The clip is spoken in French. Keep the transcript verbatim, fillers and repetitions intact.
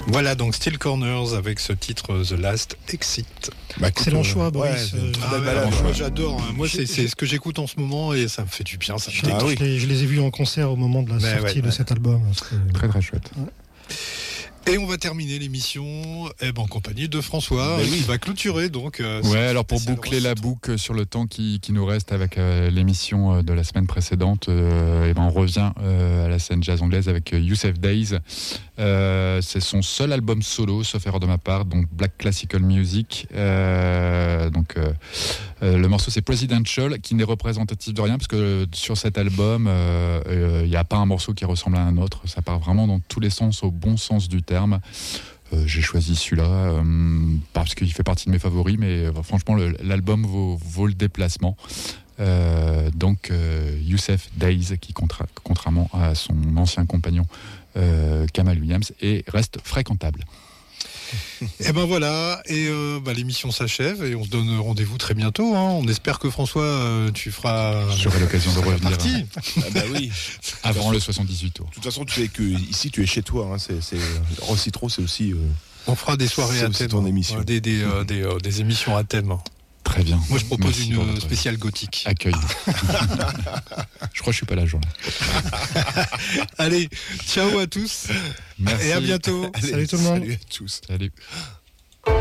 Voilà donc Steel Corners avec ce titre The Last Exit. Bah, Excellent choix, Boris. Ouais, Euh, Ah ouais, balade, alors, moi ouais. j'adore, hein. Moi c'est, Je- c'est ce que j'écoute en ce moment et ça me fait du bien. Ça me Je, fait- les, Ah oui. je les- je les ai vus en concert au moment de la Mais sortie ouais, de ouais. cet album. C'était- Très très chouette. Et on va terminer l'émission eh ben, en compagnie de François Mais euh, oui. qui va clôturer donc. euh, Ouais, ce alors pour spécial boucler la Rose. boucle sur le temps qui, qui nous reste avec euh, l'émission euh, de la semaine précédente, euh, et ben on revient euh, à la scène jazz anglaise avec euh, Youssef Days. Euh, c'est son seul album solo, sauf erreur de ma part, donc Black Classical Music. Euh, donc euh, euh, le morceau c'est Presidential, qui n'est représentatif de rien parce que euh, sur cet album, il euh, n'y a pas un morceau qui ressemble à un autre. Ça part vraiment dans tous les sens, au bon sens du terme. Euh, j'ai choisi celui-là euh, parce qu'il fait partie de mes favoris, mais euh, franchement le, l'album vaut, vaut le déplacement. Euh, donc euh, Youssef Days, qui contra- contrairement à son ancien compagnon euh, Kamal Williams, et reste fréquentable. Et ben voilà, et euh, bah, l'émission s'achève et on se donne rendez-vous très bientôt. Hein. On espère que François, euh, tu feras. J'aurai l'occasion de revenir Parti. Ah bah oui. avant le soixante-dix-huit tours. De toute façon, tu es que ici, tu es chez toi. Hein. C'est, c'est... Rocitro, c'est aussi. Euh... On fera des soirées C'est à aussi thème, ton hein. émission. Ouais, des, des, euh, des, euh, des émissions à thème. Très bien. Moi je propose Merci une pour euh, votre spéciale gothique. accueil. Je crois que je suis pas là, jour. Allez, ciao à tous Merci. et à bientôt. Allez, Salut tout le monde. Salut à tous. Salut.